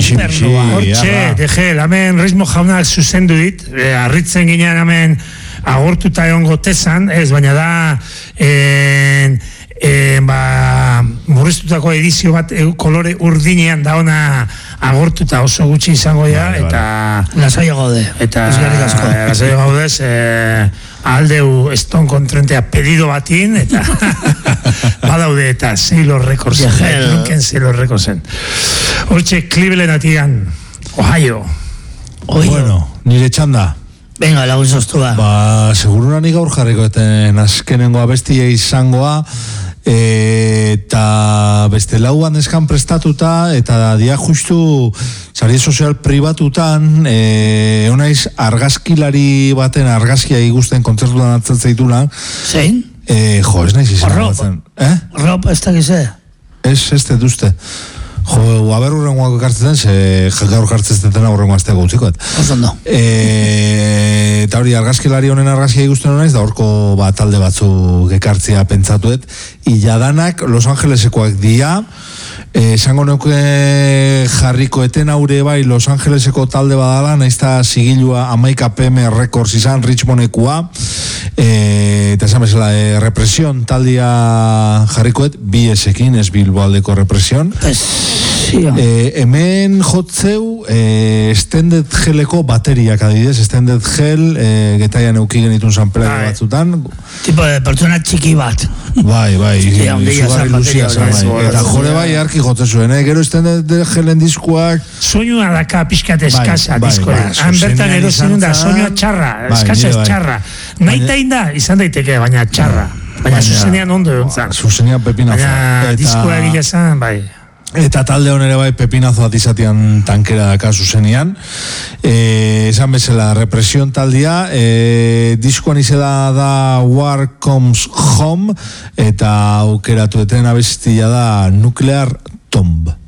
Hortxe, degel, hemen ritmo jaunak zuzendu dit, arritzen ginean hemen agortuta egon gotezan, ez, baina da, murriztutako edizio bat kolore urdinean da ona agortuta oso gutxi izango da, eta lasaio gaude, eta lasaio gaudez, aldeu Stone kontrentea pedido batin, eta badaude eta Sailor Recordsen, nunken Sailor Recordsen. Hortxe, Cleveland atian, Ohio. Bueno, nire txanda. Venga, lagun sostua. Seguruna nik gaur jarriko eten azkenengoa bestia izangoa, eta beste lauan eskan prestatuta, eta dia justu sari sozial pribatutan, honaiz argazkilari baten argazkia igusten kontzertuan atzen zaitula. Zein? Jo, ez naiz izan. Rob, ez da gize? Ez duzte. Jo, haber urrengoak ekartzen, gaur jartzen dena urrengoa azteko utzikoet. Osondo. Eta hori argazkilari honen argazkia ikusten honaiz, da horko talde batzuk ekartzea pentsatuet. Iladanak Los Angelesekoak dia, esango nuke jarriko eten aure bai Los Angeleseko talde badala, naizta sigilua 11 PM Records izan, Richmondekua, eta esan bezala represion taldea jarrikoet, BS-ekin, ez Bilboaldeko represion. Hemen jotzeu Extended Helleko bateriak adidez, Extended Hell getaian euki genitun zanpela batzutan. Tipo de pertsona txiki bat. Bai, izugarri luzia zan, eta jore bai arki jotzezuen, gero Extended Hellen diskuak soinua daka pixkat eskasa diskoa. Han bertan edo zinun da, soinua txarra, eskasa ez txarra. Naita inda, izan daiteke, baina txarra. Baina zuzenean ondo egon zan. Zuzenean pepinazo. Baina diskoa egila zan, bai. Eta talde honere bai pepinazo atizatian tankera daka zuzenean. Esan bezala represion taldea, diskoan izela da War Comes Home, eta aukeratu eten abestia da Nuclear Tomb.